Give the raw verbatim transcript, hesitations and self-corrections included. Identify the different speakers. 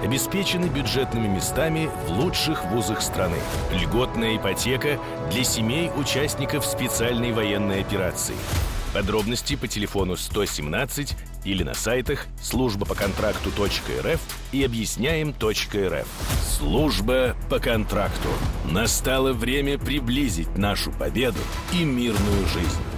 Speaker 1: обеспечены бюджетными местами в лучших вузах страны. Льготная ипотека для семей участников специальной военной операции. Подробности по телефону сто семнадцать или на сайтах служба по контракту точка эр эф и объясняем точка эр эф. Служба по контракту. Настало время приблизить нашу победу и мирную жизнь.